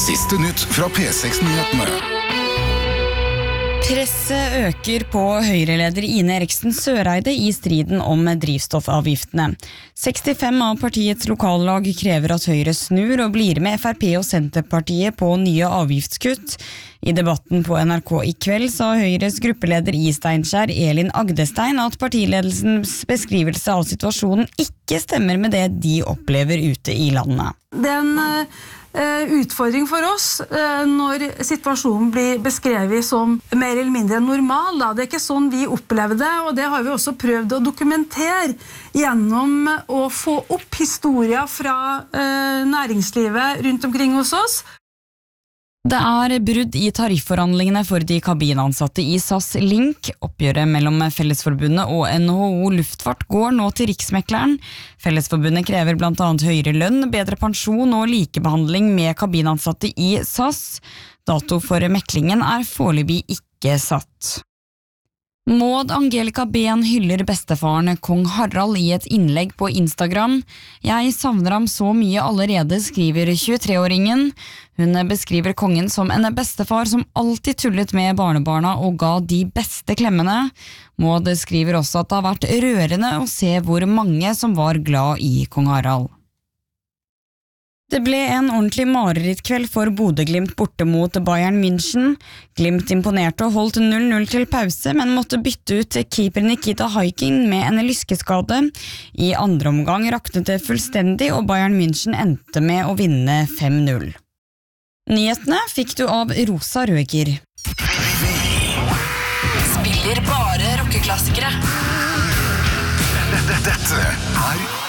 Siste nytt fra P6-nyhetene. Presset øker på Høyre-leder Ine Eriksen Søreide i striden om drivstoffavgiftene. 65 av partiets lokallag krever at Høyre snur og blir med FrP og Senterpartiet på nye avgiftskutt. I debatten på NRK i kveld sa Høyres gruppeleder i Steinkjer, Elin Agdestein, at partiledelsens beskrivelse av situasjonen ikke stemmer med det de opplever ute i landet. Den utfordring for oss når situasjonen blir beskrevet som mer eller mindre normal. Det er ikke sånn vi opplever det, og det har vi også prøvd å dokumentere gjennom å få opp historier fra næringslivet rundt omkring hos oss. Det er brudd i tarifforhandlingene for de kabinansatte i SAS Link. Oppgjøret mellom Fellesforbundet og NHO Luftfart går nå til Riksmekleren. Fellesforbundet krever blant annet høyere lønn, bedre pensjon og likebehandling med kabinansatte i SAS. Dato for meklingen er foreløpig ikke satt. Maud Angelica Ben hyller bestefaren kong Harald i et innlegg på Instagram. «Jeg savner ham så mye allerede», skriver 23-åringen. Hun beskriver kongen som en bestefar som alltid tullet med barnebarna og ga de beste klemmene. Maud skriver også at det har vært rørende å se hvor mange som var glad i kong Harald. Det ble en ordentlig marerittkveld for Bodø/Glimt borte mot Bayern München. Glimt imponerte og holdt 0-0 til pause, men måtte bytte ut keeper Nikita Haikin med en lyskeskade. I andre omgang raknet det fullstendig, og Bayern München endte med å vinne 5-0. Nyhetene fikk du av Rosa Røger. Spiller bare rockeklassikere. Dette er